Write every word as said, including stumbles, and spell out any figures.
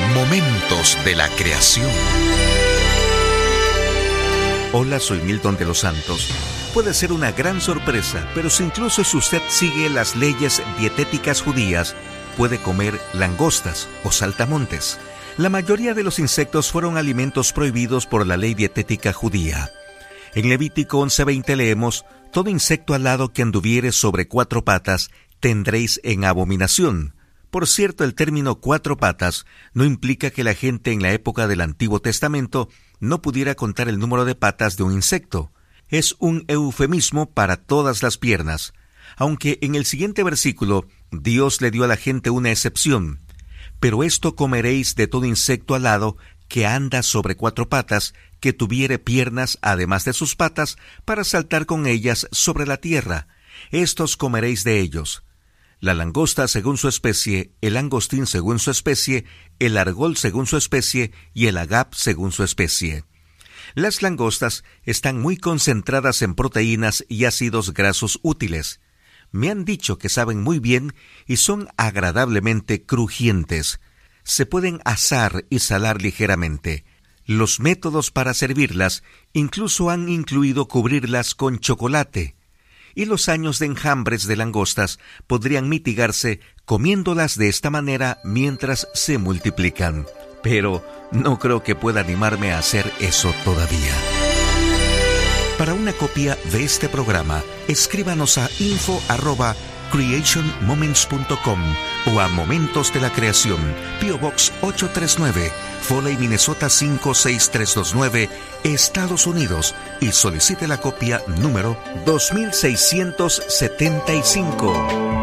Momentos de la creación. Hola, soy Milton de los Santos. Puede ser una gran sorpresa, pero si incluso si usted sigue las leyes dietéticas judías, puede comer langostas o saltamontes. La mayoría de los insectos fueron alimentos prohibidos por la ley dietética judía. En Levítico once veinte leemos: todo insecto alado que anduviere sobre cuatro patas tendréis en abominación. Por cierto, el término cuatro patas no implica que la gente en la época del Antiguo Testamento no pudiera contar el número de patas de un insecto. Es un eufemismo para todas las piernas, aunque en el siguiente versículo Dios le dio a la gente una excepción. Pero esto comeréis de todo insecto alado que anda sobre cuatro patas, que tuviere piernas además de sus patas, para saltar con ellas sobre la tierra. Estos comeréis de ellos: la langosta según su especie, el langostín según su especie, el argol según su especie y el agap según su especie. Las langostas están muy concentradas en proteínas y ácidos grasos útiles. Me han dicho que saben muy bien y son agradablemente crujientes. Se pueden asar y salar ligeramente. Los métodos para servirlas incluso han incluido cubrirlas con chocolate. Y los años de enjambres de langostas podrían mitigarse comiéndolas de esta manera mientras se multiplican. Pero no creo que pueda animarme a hacer eso todavía. Para una copia de este programa, escríbanos a info arroba creation moments punto com o a Momentos de la Creación, P O Box ocho tres nueve, Foley, Minnesota cinco seis tres dos nueve, Estados Unidos, y solicite la copia número dos mil seiscientos setenta y cinco.